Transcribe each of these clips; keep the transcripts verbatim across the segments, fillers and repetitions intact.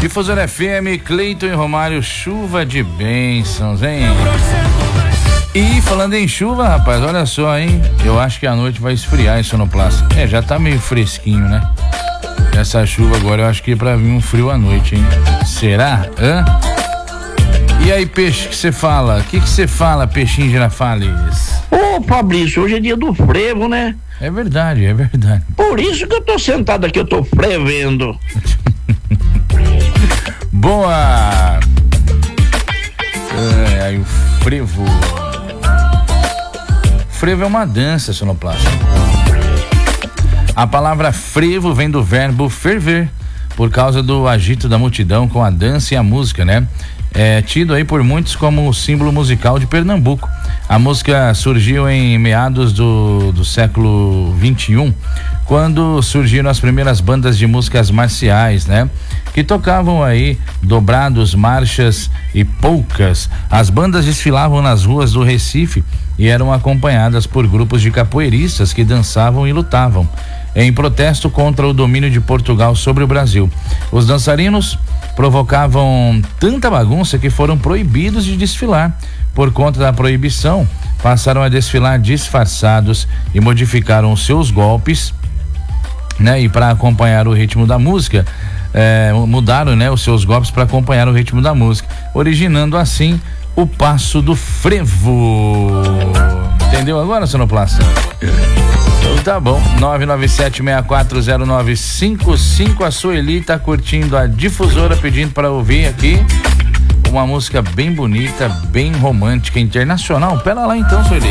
Difusora F M, Cleiton e Romário, chuva de bênçãos, hein? E falando em chuva, rapaz, olha só, hein? Eu acho que a noite vai esfriar em Sonoplasta. É, já tá meio fresquinho, né? Essa chuva agora eu acho que é pra vir um frio à noite, hein? Será? Hã? E aí, peixe, que você fala? O que que você fala, peixinho Girafales? Ô, Fabrício, hoje é dia do frevo, né? É verdade, é verdade. Por isso que eu tô sentado aqui, eu tô frevendo. Boa! É, aí o frevo. Frevo é uma dança, Sonoplasta. A palavra frevo vem do verbo ferver, por causa do agito da multidão com a dança e a música, né? É tido aí por muitos como o símbolo musical de Pernambuco. A música surgiu em meados do, do século vinte e um, quando surgiram as primeiras bandas de músicas marciais, né? Que tocavam aí dobrados, marchas e polcas. As bandas desfilavam nas ruas do Recife e eram acompanhadas por grupos de capoeiristas que dançavam e lutavam em protesto contra o domínio de Portugal sobre o Brasil. Os dançarinos provocavam tanta bagunça que foram proibidos de desfilar. Por conta da proibição, passaram a desfilar disfarçados e modificaram os seus golpes, né? E para acompanhar o ritmo da música, eh, mudaram, né, os seus golpes para acompanhar o ritmo da música, originando assim o passo do frevo. Entendeu agora, Sonoplasta? Então tá bom, nove nove sete seis quatro zero nove cinco cinco. A Sueli tá curtindo a Difusora, pedindo para ouvir aqui uma música bem bonita, bem romântica, internacional. Pera lá então, Sueli.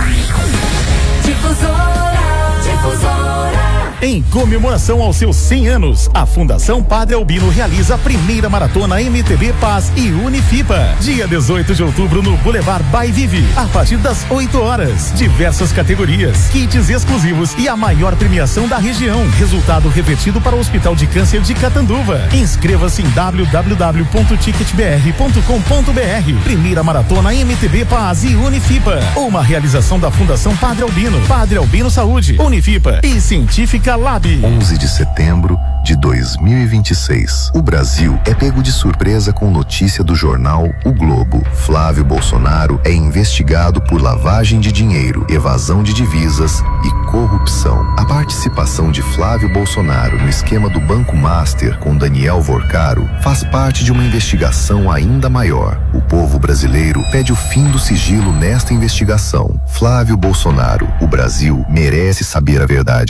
Difusora, Difusora. Em comemoração aos seus cem anos, a Fundação Padre Albino realiza a primeira maratona M T B Paz e Unifipa. Dia dezoito de outubro no Boulevard By Vive, a partir das oito horas. Diversas categorias, kits exclusivos e a maior premiação da região. Resultado revertido para o Hospital de Câncer de Catanduva. Inscreva-se em w w w ponto ticket b r ponto com ponto b r. Primeira maratona M T B Paz e Unifipa. Uma realização da Fundação Padre Albino, Padre Albino Saúde, Unifipa e Científica Lab. onze de setembro de dois mil e vinte e seis. O Brasil é pego de surpresa com notícia do jornal O Globo. Flávio Bolsonaro é investigado por lavagem de dinheiro, evasão de divisas e corrupção. A participação de Flávio Bolsonaro no esquema do Banco Master com Daniel Vorcaro faz parte de uma investigação ainda maior. O povo brasileiro pede o fim do sigilo nesta investigação. Flávio Bolsonaro, o Brasil merece saber a verdade.